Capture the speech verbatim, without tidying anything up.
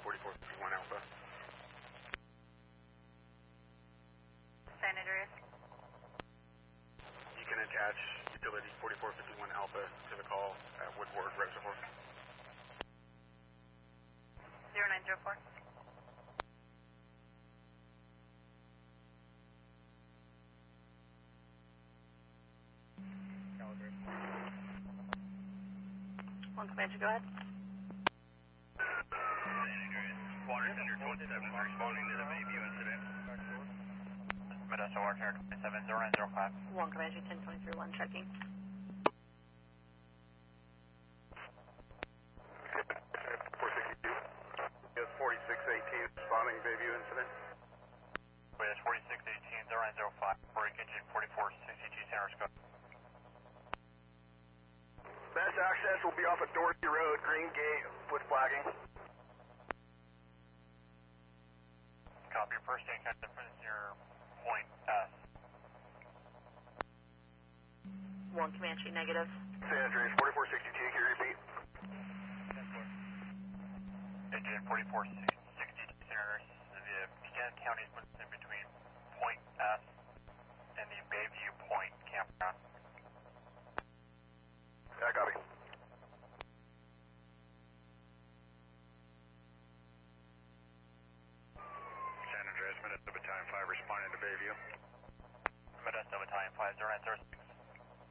forty-four fifty-one Alpha. San Andreas. You can attach utility forty-four fifty-one Alpha to the call at Woodward Reservoir. zero nine zero four. One Comanche, go ahead. Water Center twenty-seven responding to the Bayview incident. Modesto Water Center twenty-seven, zero nine zero five. One Comanche, ten twenty-three one, checking. four sixty-two. Yes, forty-six eighteen responding Bayview incident. Yes, forty-six eighteen, zero nine zero five. Break engine forty-four sixty-two Center Scope. Best access will be off of Dorsey Road, Green Gate with flagging. Copy your first tank from your point S. One Comanche, negative. San Andreas, forty-four sixty-two, can you repeat? Engine forty-four sixty-two, Center Andreas, the Buchanan County is in between.